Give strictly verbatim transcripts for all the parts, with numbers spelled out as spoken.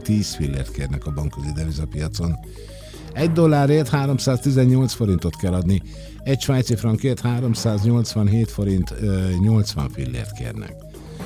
tíz fillért kérnek a bankközi devizapiacon. Egy dollárért háromszáztizennyolc forintot kell adni, egy svájci frankért háromszáznyolcvanhét forint nyolcvan fillért kérnek.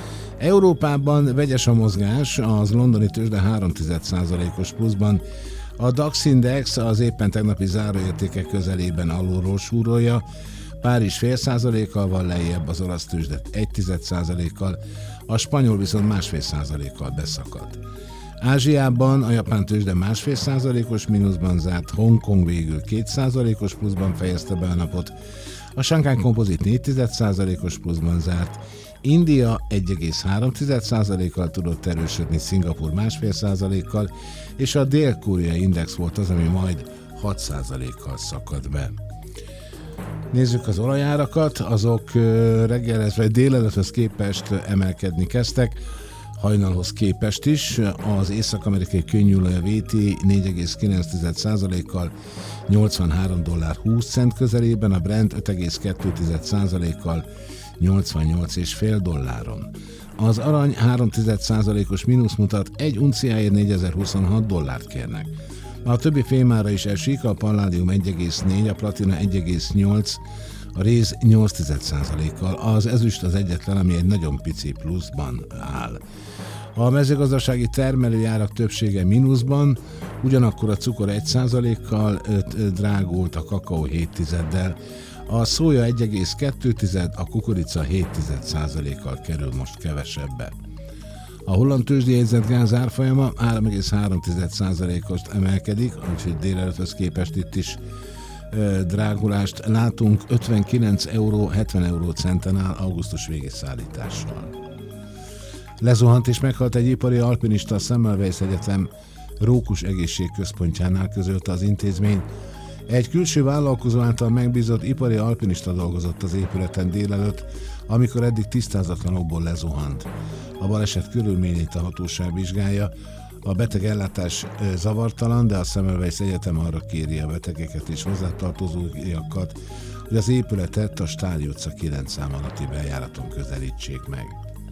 Európában vegyes a mozgás, az londoni tőzsde három egész egy százalékos pluszban, a DAX Index az éppen tegnapi záróértékek közelében alulról súrolja, Párizs fél százalékkal van lejjebb, az olasz tőzsde egy tized százalékkal, a spanyol viszont másfél százalékkal beszakadt. Ázsiában a japán tőzsde másfél százalékos mínuszban zárt, Hongkong végül két százalékos pluszban fejezte be a napot, a Shanghai Composite négy tized százalékos pluszban zárt, India egy egész három tized százalékkal tudott erősödni, Szingapúr másfél százalékkal, és a dél-koreai index volt az, ami majd hat százalékkal szakadt be. Nézzük az olajárakat, azok reggelhez vagy délelőtthöz képest emelkedni kezdtek, hajnalhoz képest is. Az észak-amerikai könnyűolaj a vé té négy egész kilenc tized százalékkal nyolcvanhárom dollár húsz cent közelében, a Brent öt egész kettő tized százalékkal nyolcvannyolc egész öt dolláron. Az arany három tized százalékos mínusz mutat, egy unciáért négyezer-huszonhat dollárt kérnek. A többi fémára is esik, a palládium egy egész négy, a platina egy egész nyolc, a réz nyolc tized százalékkal, az ezüst az egyetlen, ami egy nagyon pici pluszban áll. A mezőgazdasági termelőjárak többsége mínuszban, ugyanakkor a cukor egy százalékkal drágult, a kakaó hét tizeddel, a szója egy egész kettő tized, a kukorica hét tized százalékkal kerül most kevesebbe. A holland tőzsdei jegyzett gáz árfolyama három egész három tized százalékos emelkedik, úgyhogy délelőtthöz képest itt is e, drágulást látunk, ötvenkilenc euró hetven euró centen áll augusztus végi szállítással. Lezuhant és meghalt egy ipari alpinista, a Semmelweis Egyetem Rókus Egészségközpontjánál, közölte az intézmény. Egy külső vállalkozó által megbízott ipari alpinista dolgozott az épületen délelőtt, amikor eddig tisztázatlanokból lezuhant. A baleset körülményeit a hatóság vizsgálja. A beteg ellátás zavartalan, de a Semmelweis Egyetem arra kéri a betegeket és hozzátartozóiakat, hogy az épületet a Stáli utca kilenc szám alatti bejáraton közelítsék meg.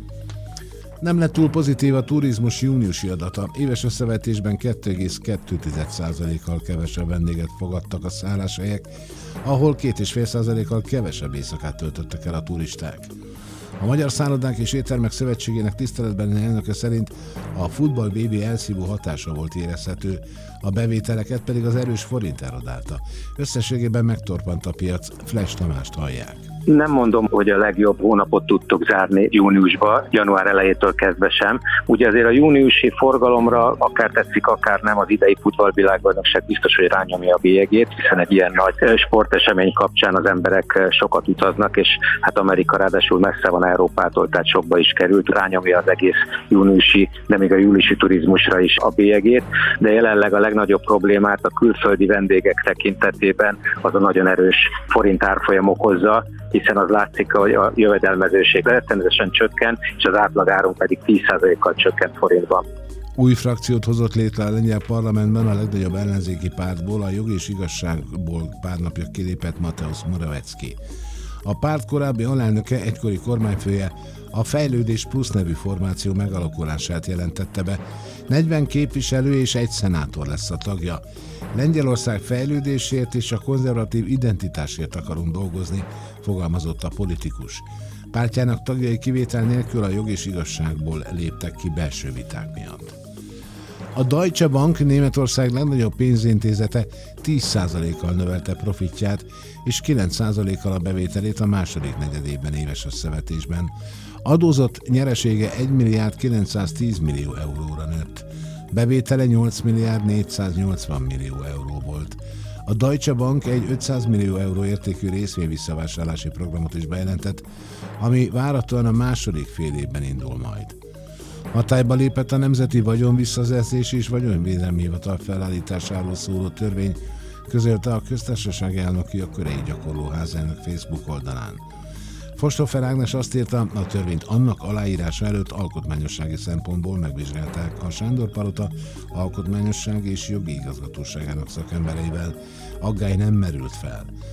Nem lett túl pozitív a turizmus júniusi adata. Éves összevetésben kettő egész kettő tized százalékkal kevesebb vendéget fogadtak a szálláshelyek, ahol két egész öt százalékkal kevesebb éjszakát töltöttek el a turisták. A Magyar Szállodák és Éttermek Szövetségének tiszteletbeli elnöke szerint a futball bé bé elszívó hatása volt érezhető, a bevételeket pedig az erős forint erodálta. Összességében megtorpant a piac. Flash Tamást hallják. Nem mondom, hogy a legjobb hónapot tudtok zárni júniusba, január elejétől kezdve sem. Ugye azért a júniusi forgalomra, akár tetszik, akár nem, az idei futballvilágbajnokság biztos, hogy rányomja a bélyegét, hiszen egy ilyen nagy sportesemény kapcsán az emberek sokat utaznak, és hát Amerika ráadásul messze van Európától, tehát sokba is került, rányomja az egész júniusi, de még a júliusi turizmusra is a bélyegét, de jelenleg a legnagyobb problémát a külföldi vendégek tekintetében az a nagyon erős forint árfolyam okozza, hiszen az látszik, hogy a jövedelmezőség rettenetesen csökken, és az átlagárunk pedig tíz százalékkal csökkent forintban. Új frakciót hozott létre a lengyel parlamentben a legnagyobb ellenzéki pártból, a Jog és Igazságból pár napja kilépett Mateusz Morawiecki. A párt korábbi alelnöke, egykori kormányfője a Fejlődés Plusz nevű formáció megalakulását jelentette be. negyven képviselő és egy szenátor lesz a tagja. Lengyelország fejlődésért és a konzervatív identitásért akarunk dolgozni, fogalmazott a politikus. Pártjának tagjai kivétel nélkül a Jog és Igazságból léptek ki belső viták miatt. A Deutsche Bank, Németország legnagyobb pénzintézete tíz százalékkal növelte profitját és kilenc százalékkal a bevételét a második negyedében éves összevetésben. Adózott nyeresége egy milliárd kilencszáztíz millió euróra nőtt. Bevétele nyolc milliárd négyszáznyolcvan millió euró volt. A Deutsche Bank egy ötszáz millió euró értékű részvényvisszavásárlási programot is bejelentett, ami várhatóan a második fél évben indul majd. Hatályba lépett a Nemzeti Vagyonvisszaszerzési és Vagyonvédelmi Hivatal felállításáról szóló törvény, közölte a köztársaság elnöki, a körei gyakorló házelnök Facebook oldalán. Fostófer Ágnes azt írta, a törvényt annak aláírása előtt alkotmányossági szempontból megvizsgálták a Sándor Palota alkotmányossági és jogi igazgatóságának szakembereivel. Aggály nem merült fel.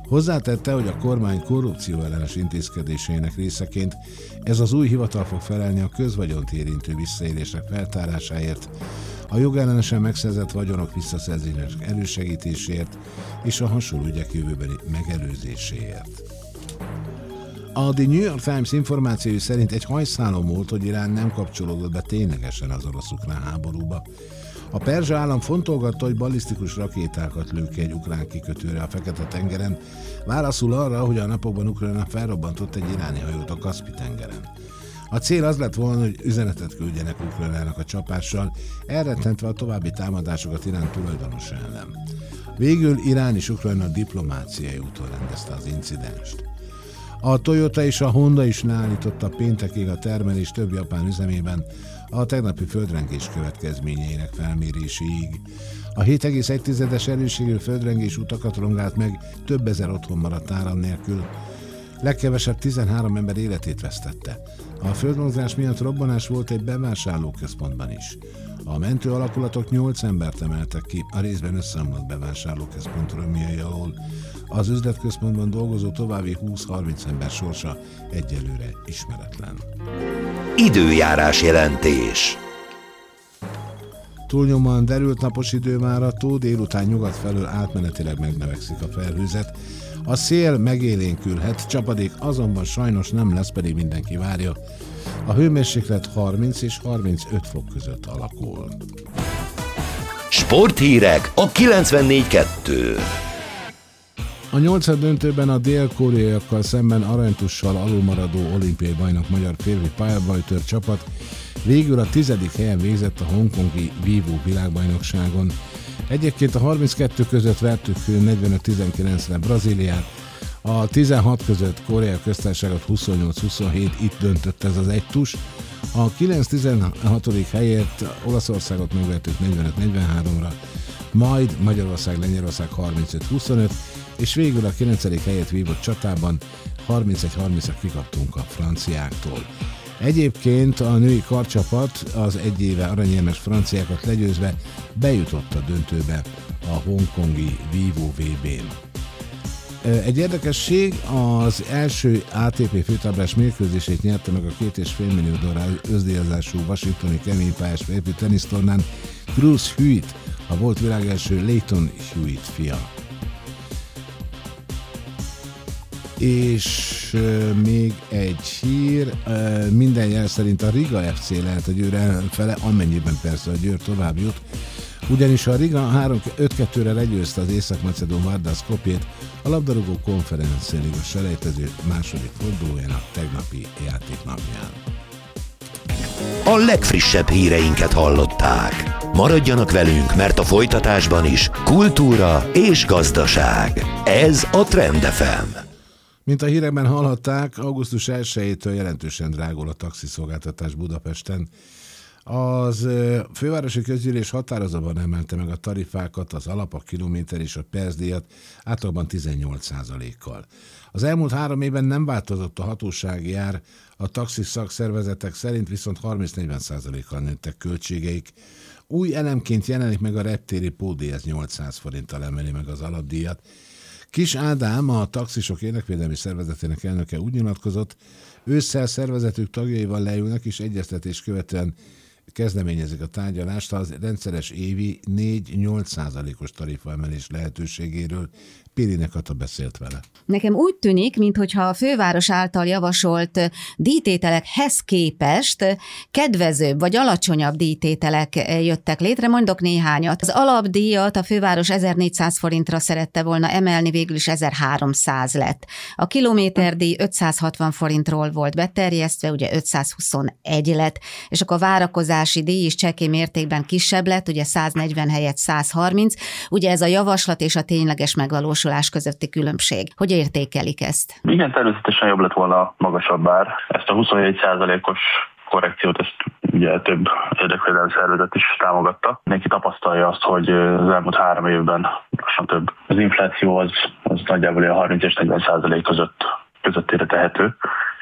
Hozzátette, hogy a kormány korrupció ellenes intézkedéseinek részeként ez az új hivatal fog felelni a közvagyont érintő visszaélések feltárásáért, a jogellenesen megszerzett vagyonok visszaszerzésének elősegítéséért és a hasonló ügyek jövőbeni megelőzéséért. A The New York Times információi szerint egy hajszálon volt, hogy Irán nem kapcsolódott be ténylegesen az orosz-ukrán háborúba. A perzsa állam fontolgatta, hogy ballisztikus rakétákat lő ki egy ukrán kikötőre a Fekete-tengeren, válaszul arra, hogy a napokban Ukrajna felrobbantott egy iráni hajót a Kaszpi-tengeren. A cél az lett volna, hogy üzenetet küldjenek Ukrajnának a csapással, elrettentve a további támadásokat Irán tulajdonosa ellen. Végül Irán és Ukrajna diplomáciai úton rendezte az incidenst. A Toyota és a Honda is leállította péntekig a termelés több japán üzemében a tegnapi földrengés következményeinek felméréséig. A hét egész egy tizedes erősségű földrengés utakat rongált meg, több ezer otthon maradt áram nélkül. Legkevesebb tizenhárom ember életét vesztette. A földmozgás miatt robbanás volt egy bevásárlóközpontban is. A mentő alakulatok nyolc embert emeltek ki a részben összeomlott bevásárlóközpont romjai alól. Az üzletközpontban dolgozó további húsz-harminc ember sorsa egyelőre ismeretlen. Időjárás jelentés. Túlnyomóan derült napos idő már, a tó délután nyugat felől átmenetileg megnövekszik a felhőzet. A szél megélénkülhet, csapadék azonban sajnos nem lesz, pedig mindenki várja. A hőmérséklet harminc és harmincöt fok között alakul. Sporthírek a kilencvennégy kettő. A nyolcad döntőben a dél-koreaiakkal szemben aranytussal alulmaradó olimpiai bajnok magyar férfi pályabajtőr csapat végül a tizedik helyen végzett a hongkongi vívó világbajnokságon. Egyébként a harminckettő között vertük negyvenöt tizenkilencre Brazíliát, a tizenhat között Korea köztársaságot huszonnyolc huszonhét, itt döntött ez az egy tus. A kilenc tizenhatodik helyért Olaszországot megvertük negyvenöt negyvenháromra, majd Magyarország Lengyelország harmincöt huszonöt, és végül a kilencedik helyet vívott csatában harmincegy harmincra kikaptunk a franciáktól. Egyébként a női karcsapat az egy éve aranyérmes franciákat legyőzve bejutott a döntőbe a hongkongi vívó vé bén. Egy érdekesség, az első á té pé főtáblás mérkőzését nyerte meg a két és fél millió dollár özdíjazású washingtoni keménypályás férfi tenisztornán Bruce Hewitt, a volt világ első Leighton Hewitt fia. És uh, még egy hír, uh, minden jel szerint a Riga ef cé lehet a Győr ellenfele, amennyiben persze a Győr tovább jut, ugyanis a Riga öt kettőre legyőzte az észak-macedón Vardar Skopjét a labdarúgó konferencia liga selejtező második fordulójának tegnapi játéknapján. A legfrissebb híreinket hallották. Maradjanak velünk, mert a folytatásban is kultúra és gazdaság. Ez a Trend ef em. Mint a hírekben hallhatták, augusztus elsejétől jelentősen drágul a taxiszolgáltatás Budapesten. Az fővárosi közgyűlés határozatban emelte meg a tarifákat, az alap, a kilométer és a percdíjat átlagban tizennyolc százalékkal. Az elmúlt három évben nem változott a hatósági ár, a taxis szakszervezetek szerint viszont harminc-negyven százalékkal nőttek költségeik. Új elemként jelenik meg a reptéri pótdíj, ez nyolcszáz forinttal emeli meg az alapdíjat. Kis Ádám, a taxisok érdekvédelmi szervezetének elnöke úgy nyilatkozott, ősszel szervezetük tagjaival leülnek és egyeztetés követően kezdeményezik a tárgyalást az rendszeres évi négy-nyolc százalékos tarifaemelés lehetőségéről. Pirinek Kata beszélt vele. Nekem úgy tűnik, minthogyha a főváros által javasolt díjtételekhez képest kedvezőbb vagy alacsonyabb díjtételek jöttek létre. Mondok néhányat. Az alapdíjat a főváros ezernégyszáz forintra szerette volna emelni, végül is ezerháromszáz lett. A kilométerdíj ötszázhatvan forintról volt beterjesztve, ugye ötszázhuszonegy lett, és akkor a várakozási díj is csekély mértékben kisebb lett, ugye száznegyven helyett száz harminc. Ugye ez a javaslat és a tényleges megvalósulás közötti különbség. Hogy értékelik ezt? Igen, természetesen jobb lett volna magasabb ár. Ezt a huszonnégy százalékos korrekciót, ezt ugye több érdekvédelmi szervezet is támogatta. Neki tapasztalja azt, hogy az elmúlt három évben lassan több. Az infláció az, az nagyjából a harminc és negyven százalék között közöttére tehető.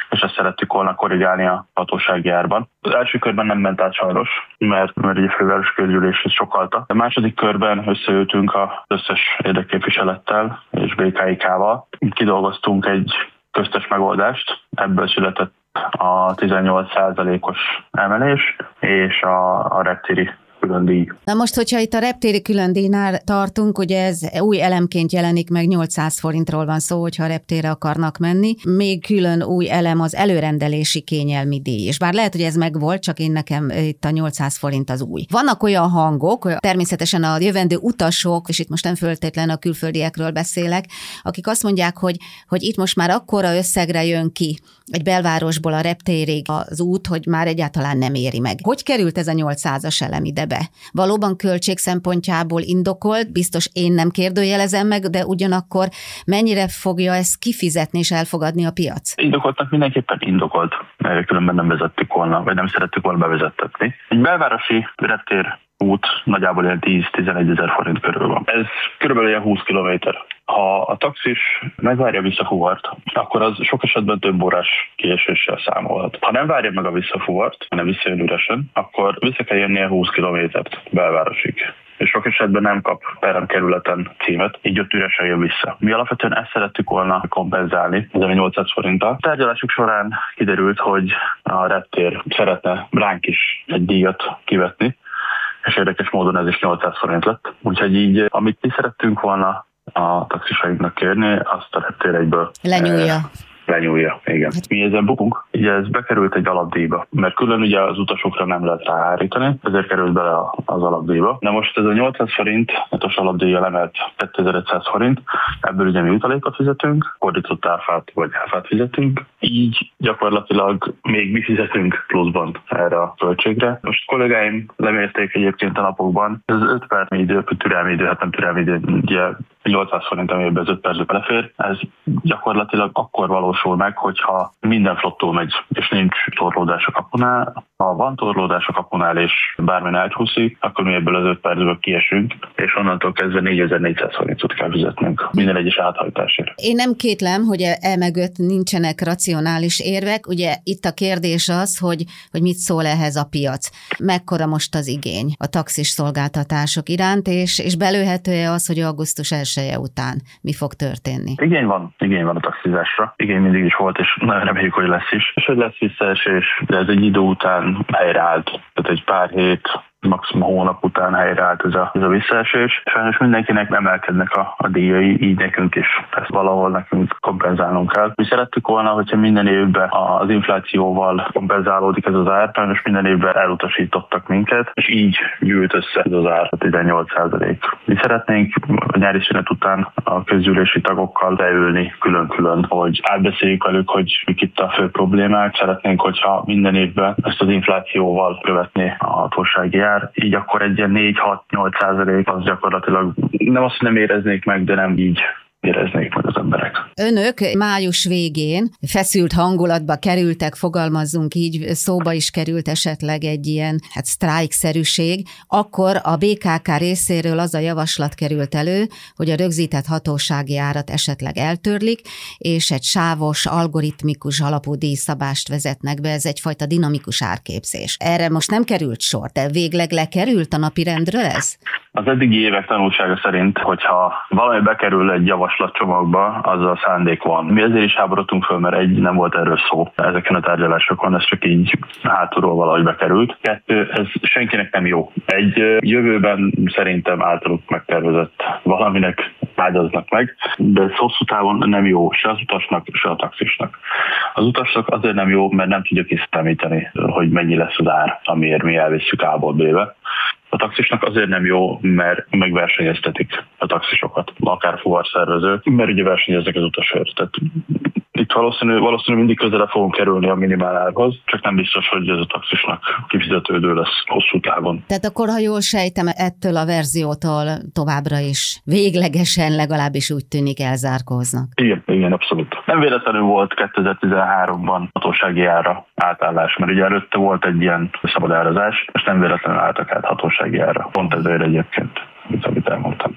és ezt szerettük volna korrigálni a hatósági árban. Az első körben nem ment át sajnos, mert, mert egy főváros közgyűlés sokalta. A második körben összeültünk az összes érdekképviselettel és bé ká i ká-val. Kidolgoztunk egy köztes megoldást, ebből született a tizennyolc százalékos emelés és a, a reptéri külön díj. Na most, hogyha itt a reptéri külön díjnál tartunk, ugye ez új elemként jelenik meg, nyolcszáz forintról van szó, hogyha a reptérre akarnak menni. Még külön új elem az előrendelési kényelmi díj. És bár lehet, hogy ez megvolt, csak én nekem itt a nyolcszáz forint az új. Vannak olyan hangok, természetesen a jövendő utasok, és itt most nem feltétlenül a külföldiekről beszélek, akik azt mondják, hogy, hogy itt most már akkora összegre jön ki egy belvárosból a reptérig az út, hogy már egyáltalán nem éri meg. Hogy került ez a nyolcszázas elem ide be? Valóban költség szempontjából indokolt, biztos én nem kérdőjelezem meg, de ugyanakkor mennyire fogja ezt kifizetni és elfogadni a piac? Indokoltnak mindenképpen indokolt, különben nem vezettük volna, vagy nem szerettük volna bevezettetni. Egy belvárosi reptér út nagyjából ilyen tíz-tizenegy ezer forint körül van. Ez körülbelül ilyen húsz kilométer. Ha a taxis megvárja a visszafuvart, akkor az sok esetben több órás késéssel számolhat. Ha nem várja meg a visszafuvart, hanem visszajön üresen, akkor vissza kell jönnie húsz kilométert belvárosig. És sok esetben nem kap peremkerületen címet, így ott üresen jön vissza. Mi alapvetően ezt szerettük volna kompenzálni, ezen a nyolcszáz forinttal. A tárgyalások során kiderült, hogy a reptér szeretne ránk is egy díjat kivetni, és érdekes módon ez is nyolcszáz forint lett. Úgyhogy így, amit mi szerettünk volna a taxisainknak kérni, azt a reptér egyből lenyúlja. E- lenyúlja, igen. Mi ezen bukunk, ugye ez bekerült egy alapdíjba, mert külön ugye az utasokra nem lehet ráhárítani, ezért került bele az alapdíjba. Na most ez a nyolcszáz forint, netos alapdíjjal emelt kétezer-ötszáz forint, ebből ugye mi utalékot fizetünk, fordított áfát vagy áfát fizetünk, így gyakorlatilag még mi fizetünk pluszban erre a költségre. Most kollégáim lemérték egyébként a napokban, ez öt perc idő, türelmi idő, hát nem türelmi idő, ugye nyolcszáz forint, amiben az öt percbe belefér, ez gyakorlatilag akkor valósul meg, hogyha minden flottul megy, és nincs torlódás a kapunál. Ha van torlódás a kapunál, és bármi elcsúszik, akkor mi ebből az öt percből kiesünk, és onnantól kezdve négyezer-négyszáz forintot kell fizetnünk minden egyes áthajtásért. Én nem kétlem, hogy e mögött nincsenek racionális érvek. Ugye itt a kérdés az, hogy, hogy mit szól ehhez a piac. Mekkora most az igény a taxis szolgáltatások iránt, és, és belőhető-e az, hogy augusztus elseje után mi fog történni? Igény van, igény van a taxizásra. Igény mindig is volt, és nagyon reméljük, hogy lesz is. És hogy lesz visszaesés, de ez egy idő után helyreállt. Tehát egy pár hét, maximum hónap után helyreállt ez a, ez a visszaesés. Sajnos mindenkinek emelkednek a, a díjai, így nekünk is. Ezt valahol nekünk kompenzálnunk kell. Mi szerettük volna, hogyha minden évben az inflációval kompenzálódik ez az ár, sajnos minden évben elutasítottak minket, és így gyűlt össze ez az ár, a tizennyolc százalék. Mi szeretnénk a nyári szünet után a közgyűlési tagokkal leülni külön-külön, hogy átbeszéljük velük, hogy mik itt a fő problémák. Szeretnénk, hogyha minden évben ezt az inflációval követné a hatósági ár, így akkor egy ilyen négy-hat-nyolc százalék az gyakorlatilag nem azt nem éreznék meg, de nem így éreznék meg az emberek. Önök május végén feszült hangulatba kerültek, fogalmazzunk így, szóba is került esetleg egy ilyen hát sztrájkszerűség, akkor a bé ká ká részéről az a javaslat került elő, hogy a rögzített hatósági árat esetleg eltörlik, és egy sávos, algoritmikus alapú díjszabást vezetnek be, ez egyfajta dinamikus árképzés. Erre most nem került sor, de végleg lekerült a napirendről ez? Az eddigi évek tanulsága szerint, hogyha valami bekerül egy javaslatcsomagba, azzal a szándék van. Mi ezért is háborodtunk föl, mert egy, nem volt erről szó ezeken a tárgyalásokon, ez csak így hátulról valahogy bekerült. Kettő, ez senkinek nem jó. Egy jövőben szerintem általuk megtervezett valaminek ágyaznak meg, de ez hosszú távon nem jó se az utasnak, se a taxisnak. Az utasnak azért nem jó, mert nem tudja kiszámítani, hogy mennyi lesz az ár, amiért mi elvisszük A-ból B-be. A taxisnak azért nem jó, mert megversenyeztetik a taxisokat, akár fuvarszervezők, mert ugye versenyeznek az utasért. Tehát itt valószínű, valószínű mindig közelebb fogunk kerülni a minimálárhoz, csak nem biztos, hogy ez a taxisnak kifizetődő lesz hosszú távon. Tehát akkor, ha jól sejtem, ettől a verziótól továbbra is véglegesen legalábbis úgy tűnik elzárkóznak. Igen, igen, abszolút. Nem véletlenül volt kétezer-tizenháromban hatósági ára átállás, mert ugye előtte volt egy ilyen szabadárazás, és nem véletlenül álltak át hatósági ára. Pont ezért egyébként, amit elmondtam.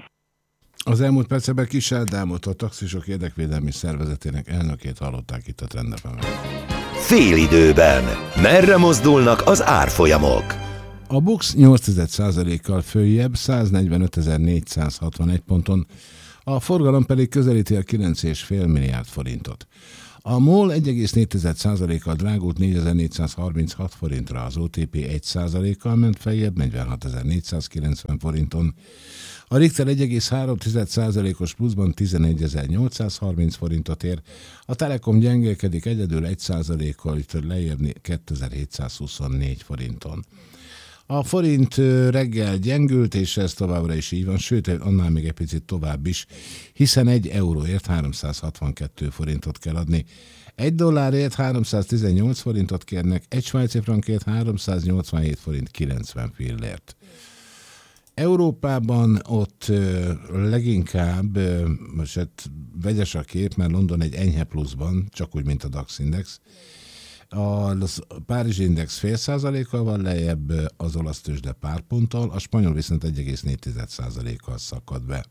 Az elmúlt percekben Kis Ádámot, a Taxisok Érdekvédelmi Szervezetének elnökét hallották itt a Trend ef emen. Félidőben. Merre mozdulnak az árfolyamok? A BUX nyolc százalékkal följebb száznegyvenötezer-négyszázhatvanegy ponton, a forgalom pedig közelíti a kilenc egész öt milliárd forintot. A MOL egy egész négy százalékkal drágult négyezer-négyszázharminchat forintra, az o té pé egy százalékkal ment feljebb negyvenhatezer-négyszázkilencven forinton, a Richter egy egész három százalékos pluszban tizenegyezer-nyolcszázharminc forintot ér, a Telekom gyengélkedik egyedül egy százalékkal, hogy lejjebb kétezer-hétszázhuszonnégy forinton. A forint reggel gyengült, és ez továbbra is így van, sőt, annál még egy picit tovább is, hiszen egy euróért háromszázhatvankettő forintot kell adni. Egy dollárért háromszáztizennyolc forintot kérnek, egy svájci frankért háromszáznyolcvanhét forint kilencven fillért. Európában ott ö, leginkább, ö, most hát vegyes a kép, mert London egy enyhe pluszban, csak úgy, mint a DAX index. A Párizs index fél százalékkal van lejjebb, az olasz tőzsde pár ponttal, a spanyol viszont egy egész négy százalékkal szakad be.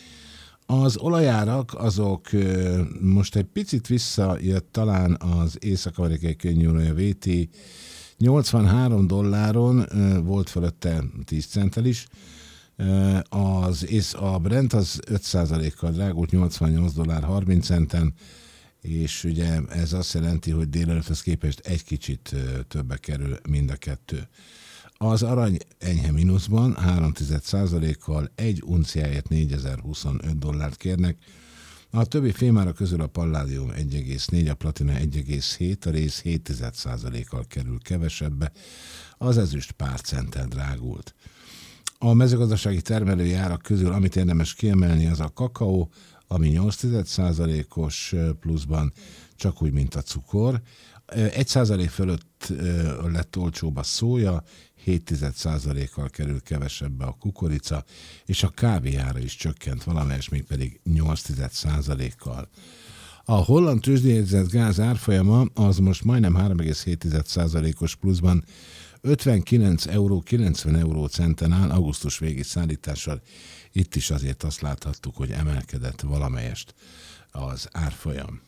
Az olajárak azok ö, most egy picit visszajött talán az észak-amerikai könnyűolaj, a vé té nyolcvanhárom dolláron, ö, volt fölötte tíz centtel is, ö, az, és a Brent az öt százalékkal drágult nyolcvannyolc dollár harminc centen, és ugye ez azt jelenti, hogy délelőtthez képest egy kicsit ö, többe kerül mind a kettő. Az arany enyhe mínuszban három százalékkal egy unciáért négyezer-huszonöt dollárt kérnek, a többi fémára közül a palládium egy egész négy, a platina egy egész hét, a rész hét százalékkal kerül kevesebbe, az ezüst pár centtel drágult. A mezőgazdasági termelői árak közül, amit érdemes kiemelni, az a kakaó, ami nyolc százalékos pluszban, csak úgy, mint a cukor. egy százalék fölött lett olcsóbb a szója, hét százalékkal kerül kevesebbe a kukorica, és a kávé ára is csökkent valamelyes, még pedig nyolc százalékkal. A holland tőzsdéjegyzett gáz árfolyama az most majdnem három egész hét százalékos pluszban, ötvenkilenc euró kilencven eurócenten áll augusztus végi szállítással. Itt is azért azt láthattuk, hogy emelkedett valamelyest az árfolyam.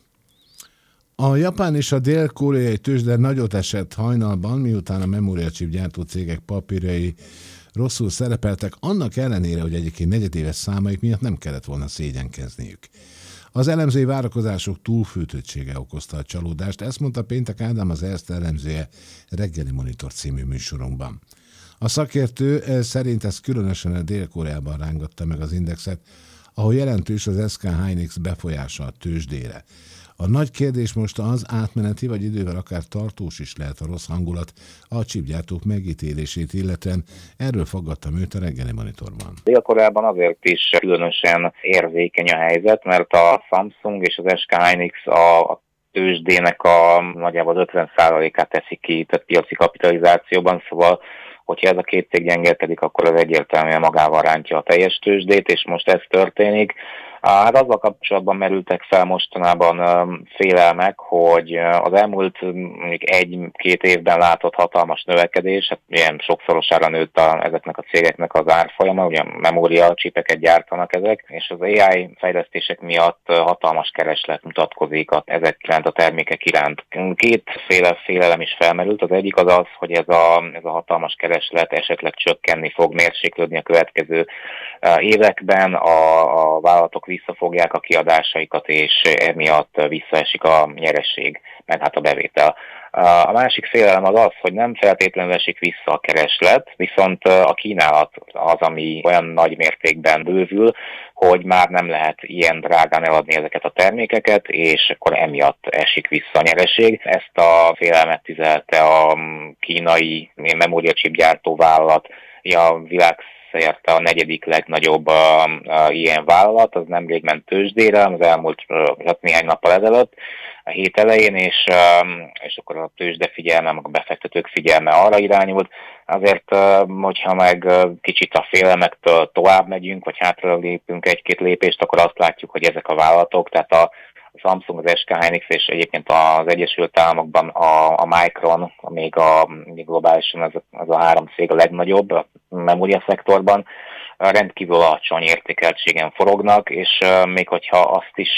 A japán és a dél-koreai tőzsde nagyot esett hajnalban, miután a memóriachip gyártó cégek papírjai rosszul szerepeltek, annak ellenére, hogy egyébként negyedéves számaik miatt nem kellett volna szégyenkezniük. Az elemzői várakozások túlfűtöttsége okozta a csalódást, ezt mondta péntek Ádám, az Erste elemzője Reggeli Monitor című műsorunkban. A szakértő szerint ez különösen a Dél-Koreában rángatta meg az indexet, ahol jelentős az es ká Hynix befolyása a tőzsdére. A nagy kérdés most az, átmeneti vagy idővel akár tartós is lehet a rossz hangulat a chipgyártók megítélését illetően. Erről faggattam őt a Reggeli Monitorban. Dél-Koreában azért is különösen érzékeny a helyzet, mert a Samsung és az es ká Hynix a tőzsdének a nagyjából az ötven százalékát teszi ki, tehát piaci kapitalizációban, szóval hogyha ez a két cég gyengélkedik, akkor az egyértelműen magával rántja a teljes tőzsdét, és most ez történik. Hát azzal kapcsolatban merültek fel mostanában félelmek, hogy az elmúlt mondjuk egy-két évben látott hatalmas növekedés, hát ilyen sokszorosára nőtt a, ezeknek a cégeknek az árfolyama, ugye memória csipeket gyártanak ezek, és az á i fejlesztések miatt hatalmas kereslet mutatkozik a, ezek iránt, a termékek iránt. Kétféle félelem is felmerült, az egyik az az, hogy ez a, ez a hatalmas kereslet esetleg csökkenni fog, mérséklődni a következő években, a, a vállalatok visszafogják a kiadásaikat, és emiatt visszaesik a nyereség, meg hát a bevétel. A másik félelem az az, hogy nem feltétlenül esik vissza a kereslet, viszont a kínálat az, ami olyan nagy mértékben bővül, hogy már nem lehet ilyen drágán eladni ezeket a termékeket, és akkor emiatt esik vissza a nyereség. Ezt a félelmet tüzelte a kínai memóriachip gyártó vállalat, a világ szerte a negyedik legnagyobb uh, uh, ilyen vállalat, az nemrég ment tőzsdére, az elmúlt uh, néhány nappal ezelőtt, a hét elején, és, uh, és akkor a tőzsde figyelme, a befektetők figyelme arra irányult. Azért, uh, hogyha meg uh, kicsit a félelmektől tovább megyünk, vagy hátra lépünk egy-két lépést, akkor azt látjuk, hogy ezek a vállalatok, tehát a a Samsung, az es ká Hynix és egyébként az Egyesült Államokban a, a Micron, még a még globálisan az, az a három cég a legnagyobb a memória szektorban, rendkívül alacsony értékeltségen forognak, és még hogyha azt is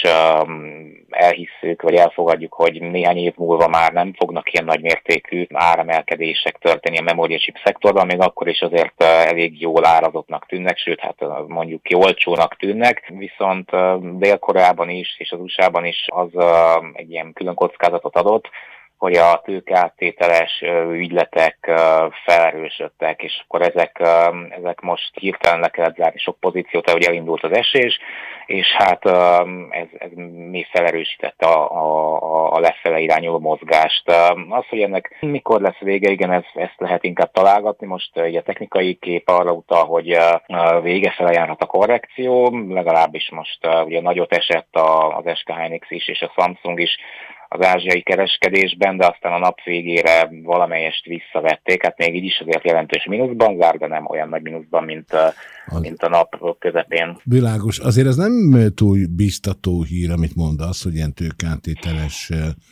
elhisszük, vagy elfogadjuk, hogy néhány év múlva már nem fognak ilyen nagymértékű áremelkedések történni a memóriachip szektorban, még akkor is azért elég jól árazottnak tűnnek, sőt, hát mondjuk ki olcsónak tűnnek, viszont Dél-Koreában is és az u es á-ban is az egy ilyen külön kockázatot adott, hogy a tőkeáttételes ügyletek felerősödtek, és akkor ezek, ezek most hirtelen le kellett zárni sok pozíciót, ahogy elindult az esés, és hát ez, ez még felerősítette a, a, a lefele irányuló mozgást. Az, hogy ennek mikor lesz vége, igen, ez, ezt lehet inkább találgatni. Most ugye a technikai kép arra utal, hogy vége fele járhat a korrekció, legalábbis most ugye nagyot esett az es ká Hynix is, és a Samsung is az ázsiai kereskedésben, de aztán a nap végére valamelyest visszavették, hát még így is azért jelentős mínuszban zár, de nem olyan nagy mínuszban, mint, mint a nap közepén. Világos. Azért ez nem túl biztató hír, amit mondasz, hogy ilyen tőkeáttételes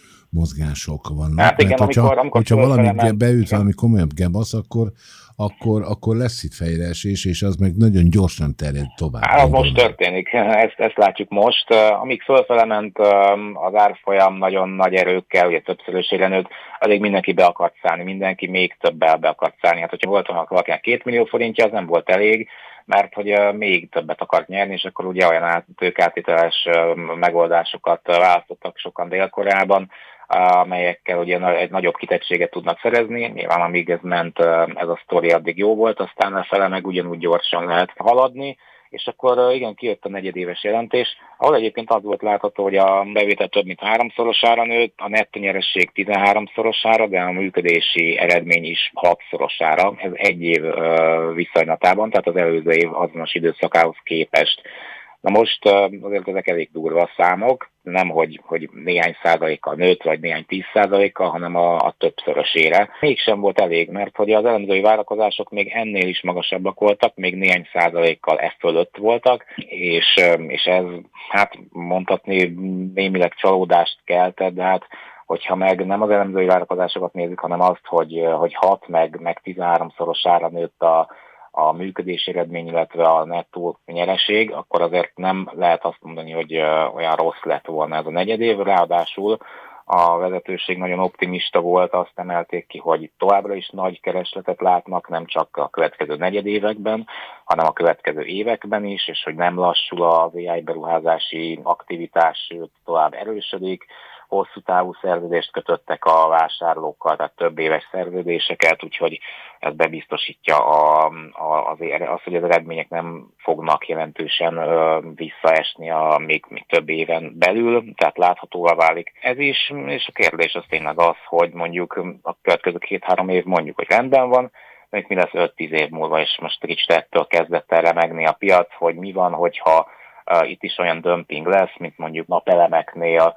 mozgások vannak. Hát igen, mert hogyha, amikor, amikor hogyha valami nem, beüt, valami komolyabb gebasz, akkor Akkor, akkor lesz itt fejreesés, és az meg nagyon gyorsan terjed tovább. Hát, az most történik, ezt, ezt látjuk most. Amíg fölfele ment az árfolyam nagyon nagy erőkkel, ugye többszörösére nőtt, addig mindenki be akart szállni, mindenki még többel be akart szállni. Hát, hogyha volt valakinek két millió forintja, az nem volt elég, mert hogy még többet akart nyerni, és akkor ugye olyan tőkeáttételes megoldásokat választottak sokan Dél-Koreában, amelyekkel ugye egy nagyobb kitettséget tudnak szerezni. Nyilván amíg ez ment, ez a sztori addig jó volt, aztán a fele meg ugyanúgy gyorsan lehet haladni, és akkor igen, kijött a negyedéves jelentés, ahol egyébként az volt látható, hogy a bevétel több mint háromszorosára nőtt, a nettó nyeresség tizenháromszorosára, de a működési eredmény is hatszorosára, ez egy év viszonylatában, tehát az előző év azonos időszakához képest. Na most azért ezek elég durva számok, nem hogy, hogy néhány százalékkal nőtt, vagy néhány tíz százalékkal, hanem a, a többszörösére. Mégsem volt elég, mert hogy az elemzői várakozások még ennél is magasabbak voltak, még néhány százalékkal e fölött voltak, és, és ez, hát mondhatni, némileg csalódást keltett, de hát hogyha meg nem az elemzői várakozásokat nézzük, hanem azt, hogy, hogy hat meg, meg tizenháromszorosára nőtt a a működési eredmény, illetve a nettó nyereség, akkor azért nem lehet azt mondani, hogy olyan rossz lett volna ez a negyedév. Ráadásul a vezetőség nagyon optimista volt, azt emelték ki, hogy továbbra is nagy keresletet látnak, nem csak a következő negyedévekben, hanem a következő években is, és hogy nem lassul az á i beruházási aktivitás, sőt tovább erősödik. Hosszú távú szerződést kötöttek a vásárlókkal, tehát több éves szerződéseket, úgyhogy ez bebiztosítja a, a, az, az, hogy az eredmények nem fognak jelentősen ö, visszaesni a még, még több éven belül, tehát láthatóvá válik ez is, és a kérdés az tényleg az, hogy mondjuk a következő két-három év mondjuk, hogy rendben van, még mi lesz öt-tíz év múlva, és most kicsit ettől kezdett el remegni a piac, hogy mi van, hogyha uh, itt is olyan dömping lesz, mint mondjuk napelemeknél.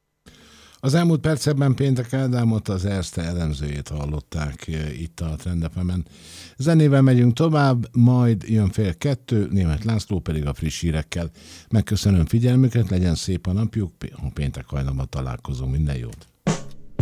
Az elmúlt percekben Péntek Ádámot, az Erste elemzőjét hallották itt a Trend ef emen. Zenével megyünk tovább, majd jön fél kettő, Németh László pedig a friss hírekkel. Megköszönöm figyelmüket, legyen szép a napjuk, péntek hajnalban találkozunk, minden jót!